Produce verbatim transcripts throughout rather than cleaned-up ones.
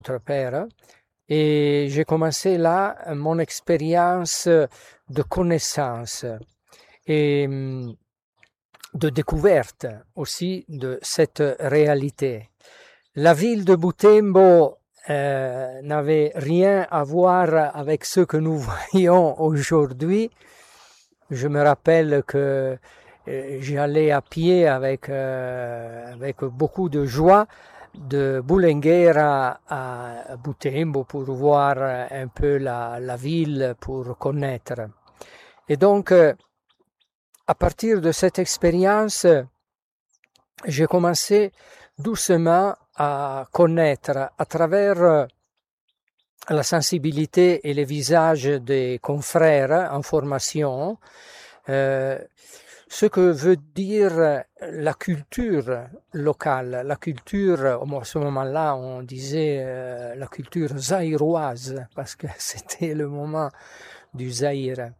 notre père. Et j'ai commencé là mon expérience de connaissance et hum, de découverte aussi de cette réalité. La ville de Butembo euh, n'avait rien à voir avec ce que nous voyons aujourd'hui. Je me rappelle que euh, j'allais à pied avec, euh, avec beaucoup de joie de Bulengera à Butembo pour voir un peu la, la ville, pour connaître. Et donc, euh, à partir de cette expérience, j'ai commencé doucement à connaître à travers la sensibilité et les visages des confrères en formation euh, ce que veut dire la culture locale, la culture, à ce moment-là on disait euh, la culture zaïroise parce que c'était le moment du Zaïre.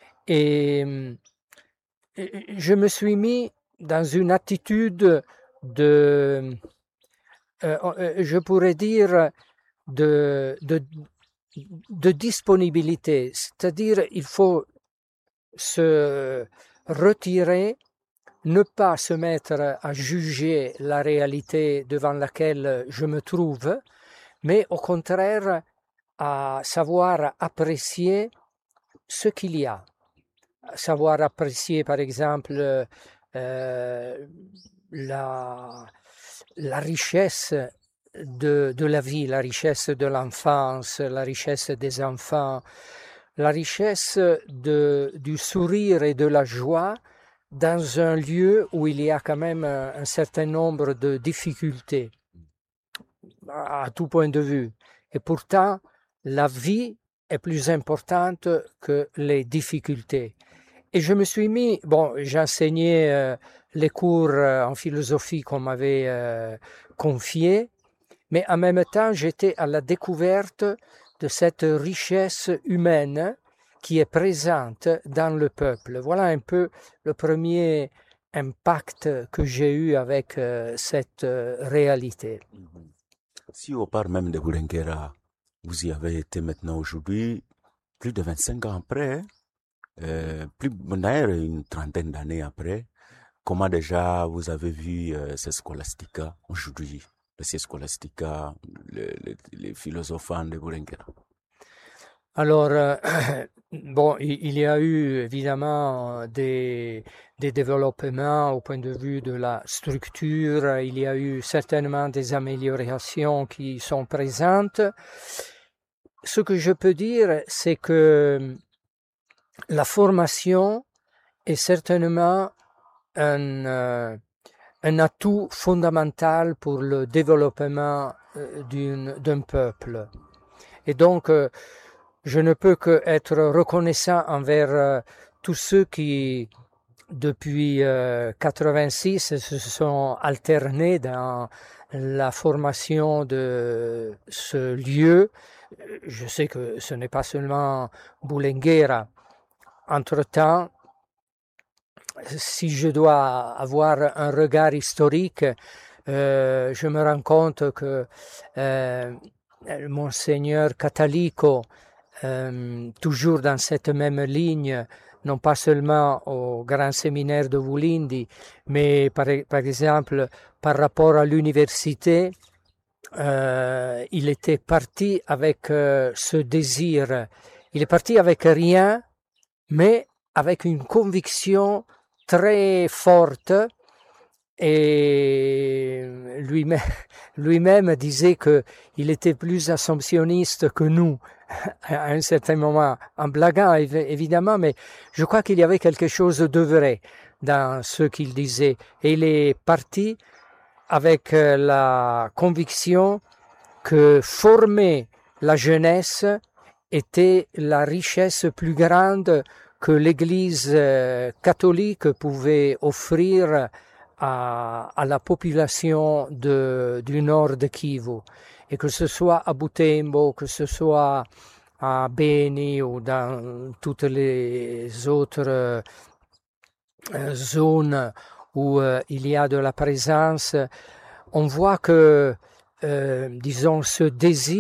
Et, et je me suis mis dans une attitude de, euh, je pourrais dire, de, de, de disponibilité, c'est-à-dire il faut se retirer, ne pas se mettre à juger la réalité devant laquelle je me trouve, mais au contraire à savoir apprécier ce qu'il y a, savoir apprécier par exemple euh, la, la richesse de, de la vie, la richesse de l'enfance, la richesse des enfants, la richesse de, du sourire et de la joie dans un lieu où il y a quand même un, un certain nombre de difficultés à, à tout point de vue. Et pourtant, la vie est plus importante que les difficultés. Et je me suis mis, bon, j'enseignais euh, les cours euh, en philosophie qu'on m'avait euh, confiés, mais en même temps, j'étais à la découverte de cette richesse humaine qui est présente dans le peuple. Voilà un peu le premier impact que j'ai eu avec euh, cette euh, réalité. Si on parle même de Bulengera, vous y avez été maintenant aujourd'hui, plus de vingt-cinq ans après, euh, plus d'ailleurs une trentaine d'années après, comment déjà vous avez vu euh, ce Scholastica aujourd'hui, le Scholastica, le, le, les philosophes de Bulengera? Alors, euh, bon, il y a eu évidemment des, des développements au point de vue de la structure, il y a eu certainement des améliorations qui sont présentes. Ce que je peux dire, c'est que la formation est certainement un, euh, un atout fondamental pour le développement euh, d'une, d'un peuple. Et donc, euh, je ne peux qu'être reconnaissant envers euh, tous ceux qui, depuis euh, quatre-vingt-six, se sont alternés dans la formation de ce lieu. Je sais que ce n'est pas seulement Bulengera. Entre-temps, si je dois avoir un regard historique, euh, je me rends compte que euh, Monseigneur Catalico, euh, toujours dans cette même ligne, non pas seulement au grand séminaire de Vulindi, mais par, par exemple par rapport à l'université, euh, il était parti avec euh, ce désir. Il est parti avec rien, mais avec une conviction très forte, et lui-même, lui-même disait qu'il était plus assomptionniste que nous à un certain moment, en blaguant évidemment, mais je crois qu'il y avait quelque chose de vrai dans ce qu'il disait. Et il est parti avec la conviction que former la jeunesse était la richesse plus grande que l'Église catholique pouvait offrir à, à la population de, du nord de Kivu. Et que ce soit à Butembo, que ce soit à Beni ou dans toutes les autres euh, zones où euh, il y a de la présence, on voit que euh, disons, ce désir